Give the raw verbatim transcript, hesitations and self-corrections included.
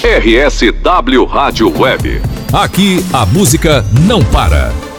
R S W Rádio Web. Aqui a música não para.